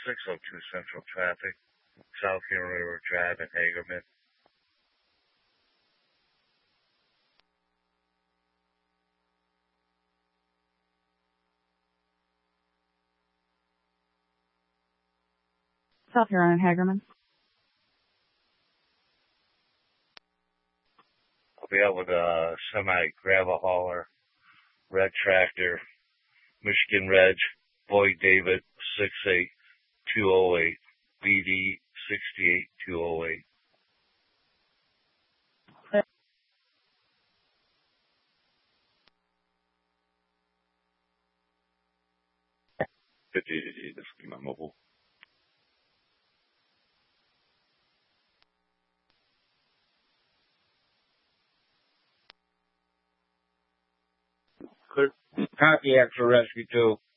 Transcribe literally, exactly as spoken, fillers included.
six oh two Central Traffic, South Huron River Drive in Hagerman. South Huron and Hagerman. I'll be out with a semi-gravel hauler, red tractor, Michigan Reg, Boyd David, six eight two oh eight, B D six eight two oh eight. This is my mobile. Copy, Extra Rescue two.